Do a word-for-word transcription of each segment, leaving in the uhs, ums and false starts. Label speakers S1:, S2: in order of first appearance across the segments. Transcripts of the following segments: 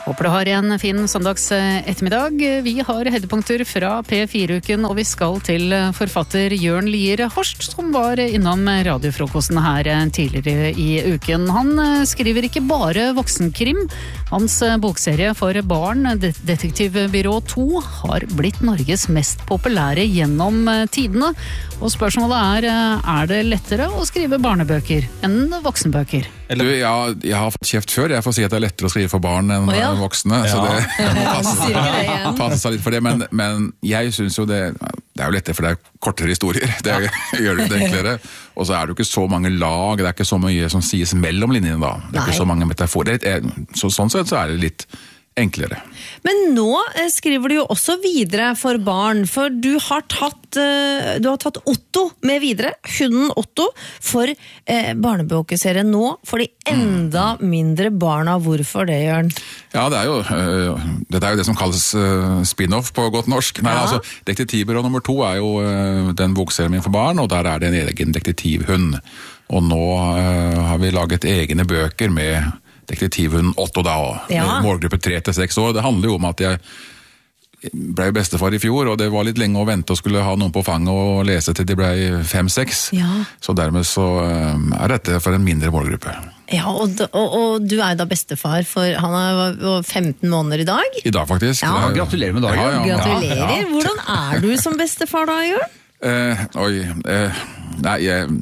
S1: Håper du har en fin søndags ettermiddag. Vi har høydepunkter fra P fire-uken, og vi skal til forfatter Jørn Lier Horst, som var innom radiofrokosten her tidligere i uken. Han skriver ikke bare voksenkrim. Hans bokserie for barn, Detektivbyrå to, har blitt Norges mest populære gjennom tidene. Og spørsmålet er, er det lettere å skrive barnebøker enn voksenbøker?
S2: Du, ja, jeg har fått kjeft før. Jeg får si at det er lettere å skrive for barn enn oh, ja. voksne, ja. så det passer, passer seg litt for det. Men, men jeg synes jo det, det er jo lettere, for det er kortere historier. Det ja. gjør det enklere. Og så er det jo ikke så mange lag, det er ikke så mye som sies mellom linjene da. Det er Nei. ikke så mange metaforer. Så, sånn sett så er det litt enklere.
S3: Men nå skriver du jo også videre for barn, for du har tatt, du har tatt Otto med videre, hunden Otto, for eh, barnebøkeserien nå, for de enda mindre barna. Hvorfor det, Jørn?
S2: Ja, det er jo, uh, det er jo det som kalles uh, spin-off på godt norsk. Nei, ja. altså, Detektivbyrå nummer to er jo uh, den bokserien min for barn, og der er det en egen detektivhund. Og nå uh, har vi laget egne bøker med detektivhunden Otto da, ja. målgruppe tre til seks år. Det handler jo om at jeg ble bestefar i fjor, og det var litt lenge å vente og skulle ha noen på fanget og lese til de ble fem seks. Ja. Så dermed så er dette for en mindre målgruppe.
S3: Ja, og, og, og du er jo da bestefar, for han er femten måneder i dag.
S2: I dag faktisk.
S4: Ja. Gratulerer med dagen. Ja, ja.
S3: Gratulerer. Ja, ja. Hvordan er du som bestefar da, Jørn?
S2: Eh, oi, eh, nei, jeg...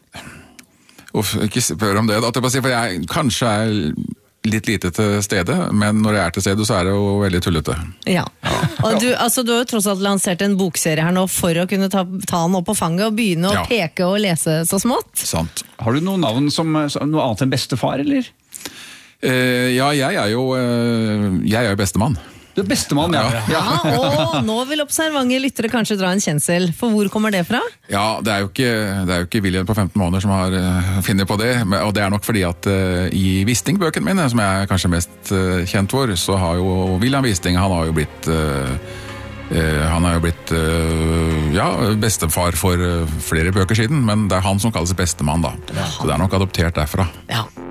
S2: Uff, ikke spør om det da, for jeg kanskje er litt lite til stede, men når jeg er til stede så er det jo veldig tullete.
S3: Ja, og du, altså, du har jo tross alt lansert en bokserie her nå for å kunne ta, ta han opp på fanget og begynne å ja. peke og lese så smått.
S2: Sant.
S4: Har du noen navn som noe annet enn bestefar, eller?
S2: Eh, ja, jeg er jo, eh, jeg er jo bestemann.
S4: Du er bestemann, ja.
S3: ja. ja. Og nå vil observante lyttere kanskje dra en kjensel. For hvor kommer det fra?
S2: Ja, det er jo ikke, det er jo ikke William på femten måneder som har uh, funnet på det. Og det er nok fordi at uh, i Wisting-bøkene mine, som jeg er kanskje mest uh, kjent for, så har jo William Wisting, han har jo blitt... Uh, uh, han har jo blitt uh, ja, bestefar for uh, flere bøker siden, men det er han som kalles bestemann da. Ja. Så det er nok adoptert derfra.
S3: Ja.